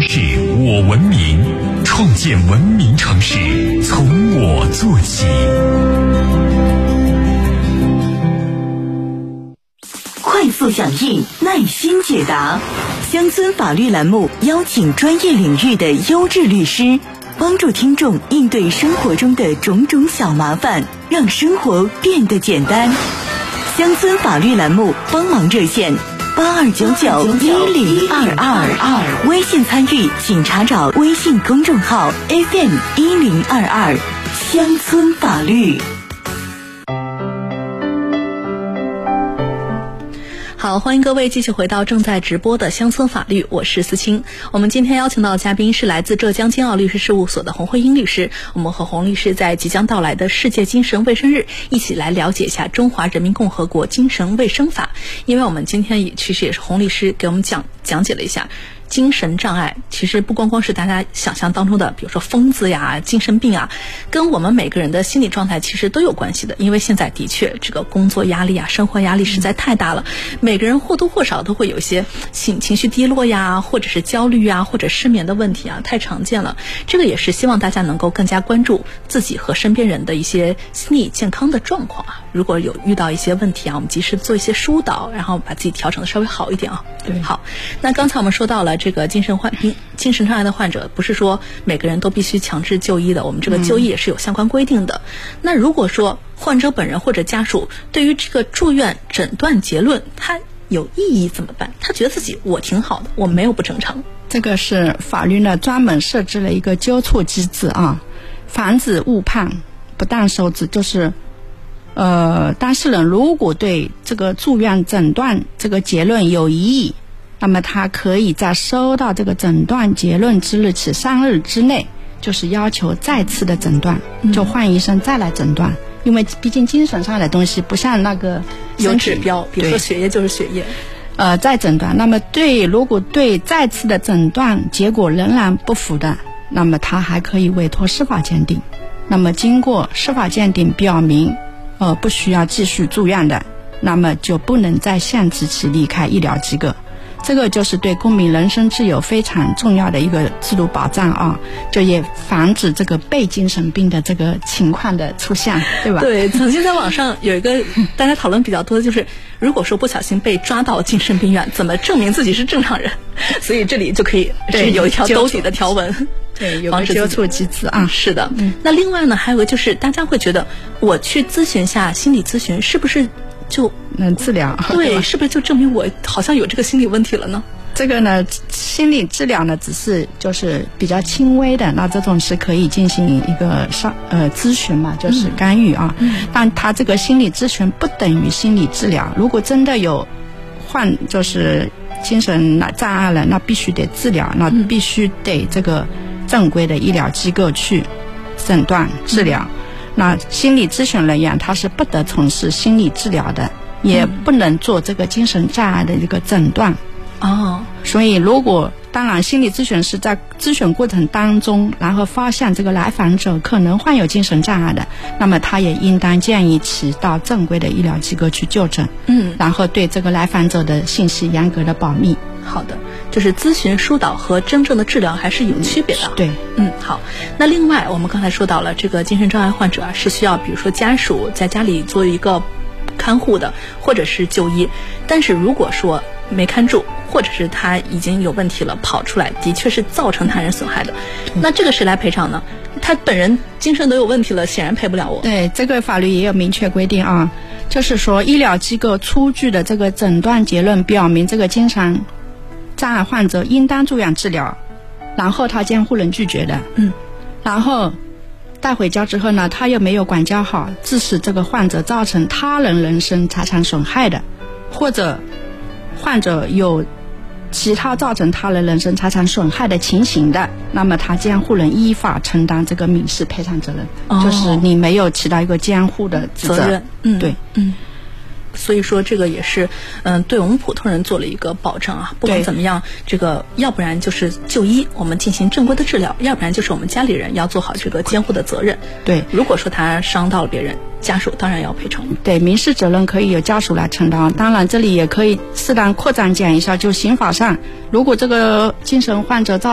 市我文明，创建文明城市从我做起。 快速响应，耐心解答。乡村法律栏目邀请专业领域的优质律师，帮助听众应对生活中的种种小麻烦，让生活变得简单。乡村法律栏目帮忙热线82991022，微信参与请查找微信公众号 FM1022乡村法律。 好，欢迎各位继续回到正在直播的乡村法律，我是思清。我们今天邀请到的嘉宾是来自浙江金奥律师事务所的洪慧英律师。我们和洪律师在即将到来的世界精神卫生日，一起来了解一下中华人民共和国精神卫生法。因为我们今天其实也是洪律师给我们讲解了一下精神障碍，其实不光光是大家想象当中的比如说疯子呀、精神病啊，跟我们每个人的心理状态其实都有关系的。因为现在的确这个工作压力啊、生活压力实在太大了，每个人或多或少都会有一些情绪低落呀，或者是焦虑啊，或者失眠的问题啊，太常见了。这个也是希望大家能够更加关注自己和身边人的一些心理健康的状况啊。如果有遇到一些问题啊，我们及时做一些疏导，然后把自己调整的稍微好一点啊。 对， 好，那刚才我们说到了这个精神障碍的患者，不是说每个人都必须强制就医的，我们这个就医也是有相关规定的。那如果说患者本人或者家属对于这个住院诊断结论他有异议怎么办？他觉得自己我挺好的，我没有不正常。 这个是法律呢专门设置了一个纠错机制啊，防止误判、不当收治。就是当事人如果对这个住院诊断这个结论有异议，那么他可以在收到这个诊断结论之日起3日之内，就是要求再次的诊断，就换医生再来诊断。因为毕竟精神上的东西不像那个有指标，比如说血液就是血液， 再诊断。那么如果对再次的诊断结果仍然不服的，那么他还可以委托司法鉴定。那么经过司法鉴定表明不需要继续住院的，那么就不能再限制其离开医疗机构。这个就是对公民人身自由非常重要的一个制度保障啊，就也防止这个被精神病的这个情况的出现，对吧？对， 曾经在网上有一个大家讨论比较多的就是，如果说不小心被抓到精神病院，怎么证明自己是正常人？所以这里就可以是有一条兜底的条文， 对，有个纠错机制啊。 是的，那另外呢，还有个就是大家会觉得，我去咨询一下心理咨询，是不是就能治疗？ 对，是不是就证明我好像有这个心理问题了呢？ 这个呢，心理治疗呢，只是就是比较轻微的，那这种是可以进行一个咨询嘛，就是干预啊。但他这个心理咨询不等于心理治疗。如果真的有就是精神障碍了，那必须得治疗，那必须得这个正规的医疗机构去诊断治疗。那心理咨询人员他是不得从事心理治疗的，也不能做这个精神障碍的一个诊断。所以当然心理咨询是在咨询过程当中，然后发现这个来访者可能患有精神障碍的，那么他也应当建议其到正规的医疗机构去就诊，然后对这个来访者的信息严格的保密。 好的，就是咨询疏导和真正的治疗还是有区别的。 对， 好。那另外我们刚才说到了这个精神障碍患者是需要比如说家属在家里做一个看护的，或者是就医。但是如果说没看住，或者是他已经有问题了跑出来，的确是造成他人损害的，那这个谁来赔偿呢？他本人精神都有问题了，显然赔不了我。 对，这个法律也有明确规定啊，就是说医疗机构出具的这个诊断结论表明这个精神障碍患者应当住院治疗，然后他监护人拒绝的，然后带回家之后呢，他又没有管教好，致使这个患者造成他人人身财产损害的，或者患者有其他造成他人人身财产损害的情形的，那么他监护人依法承担这个民事赔偿责任，就是你没有起到一个监护的责任。对， 所以说这个也是对我们普通人做了一个保障啊。不管怎么样，这个要不然就是就医，我们进行正规的治疗，要不然就是我们家里人要做好这个监护的责任。 对， 如果说他伤到了别人，家属当然要赔偿。 对，民事责任可以由家属来承担。当然这里也可以适当扩展讲一下，就刑法上，如果这个精神患者造